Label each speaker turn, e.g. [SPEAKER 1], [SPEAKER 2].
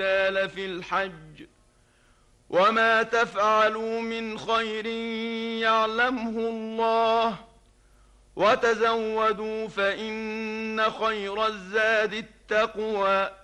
[SPEAKER 1] الرجال في الحج وما تفعلوا من خير يعلمه الله وتزودوا فإن خير الزاد التقوى